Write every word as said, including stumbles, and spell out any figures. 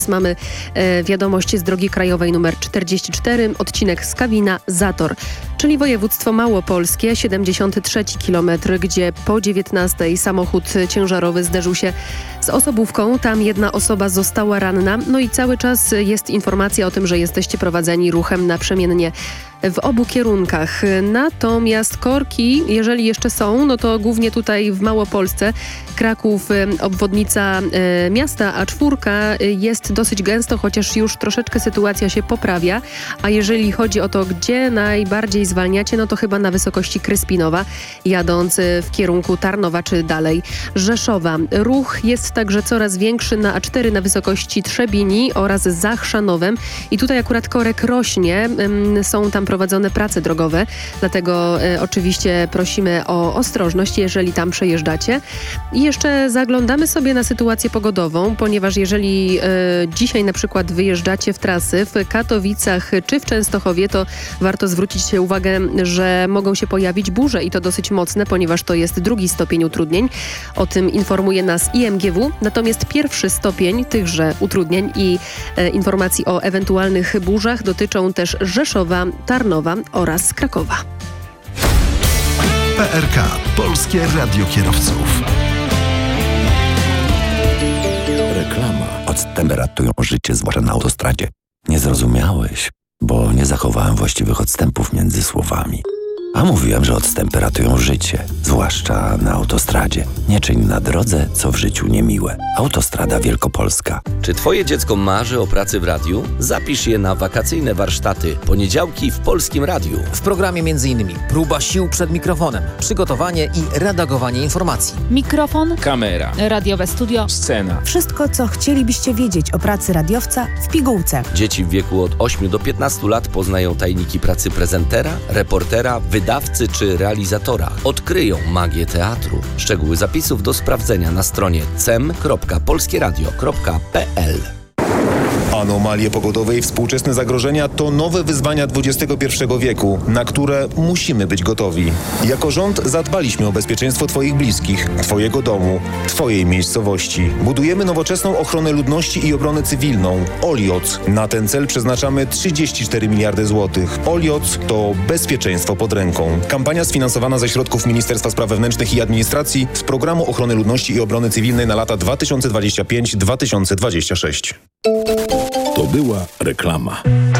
Mamy e, wiadomość z drogi krajowej numer czterdzieści cztery, odcinek Skawina - Zator, czyli województwo małopolskie, siedemdziesiąty trzeci kilometr, gdzie po dziewiętnastej samochód ciężarowy zderzył się z osobówką. Tam jedna osoba została ranna. No i cały czas jest informacja o tym, że jesteście prowadzeni ruchem naprzemiennie w obu kierunkach. Natomiast korki, jeżeli jeszcze są, no to głównie tutaj w Małopolsce, Kraków, obwodnica e, miasta A cztery jest dosyć gęsto, chociaż już troszeczkę sytuacja się poprawia. A jeżeli chodzi o to, gdzie najbardziej zwalniacie, no to chyba na wysokości Kryspinowa, jadąc w kierunku Tarnowa czy dalej Rzeszowa. Ruch jest także coraz większy na A cztery na wysokości Trzebini oraz za Chrzanowem. I tutaj akurat korek rośnie. Są tam prowadzone prace drogowe, dlatego e, oczywiście prosimy o ostrożność, jeżeli tam przejeżdżacie. I jeszcze zaglądamy sobie na sytuację pogodową, ponieważ jeżeli e, dzisiaj na przykład wyjeżdżacie w trasy w Katowicach czy w Częstochowie, to warto zwrócić uwagę, że mogą się pojawić burze i to dosyć mocne, ponieważ to jest drugi stopień utrudnień. O tym informuje nas I M G W. Natomiast pierwszy stopień tychże utrudnień i e, informacji o ewentualnych burzach dotyczą też Rzeszowa, Tarnowa oraz Krakowa. P R K - Polskie Radio Kierowców. Reklama. Odtemperatują życie, zwłaszcza na autostradzie. Nie zrozumiałeś, bo nie zachowałem właściwych odstępów między słowami. A mówiłem, że odtemperatują życie, zwłaszcza na autostradzie. Nie czyń na drodze, co w życiu niemiłe. Autostrada Wielkopolska. Czy twoje dziecko marzy o pracy w radiu? Zapisz je na wakacyjne warsztaty poniedziałki w Polskim Radiu. W programie m.in. próba sił przed mikrofonem, przygotowanie i redagowanie informacji. Mikrofon, kamera, radiowe studio, scena. Wszystko, co chcielibyście wiedzieć o pracy radiowca w pigułce. Dzieci w wieku od ośmiu do piętnastu lat poznają tajniki pracy prezentera, reportera, wydawcy czy realizatora. Odkryją magię teatru. Szczegóły zapisów do sprawdzenia na stronie cem kropka polskieradio kropka p l. Anomalie pogodowe i współczesne zagrożenia to nowe wyzwania dwudziestego pierwszego wieku, na które musimy być gotowi. Jako rząd zadbaliśmy o bezpieczeństwo Twoich bliskich, Twojego domu, Twojej miejscowości. Budujemy nowoczesną ochronę ludności i obronę cywilną. Olioc. Na ten cel przeznaczamy trzydzieści cztery miliardy złotych. Olioc to bezpieczeństwo pod ręką. Kampania sfinansowana ze środków Ministerstwa Spraw Wewnętrznych i Administracji z Programu Ochrony Ludności i Obrony Cywilnej na lata dwa tysiące dwudziesty piąty do dwa tysiące dwudziestego szóstego. To była reklama.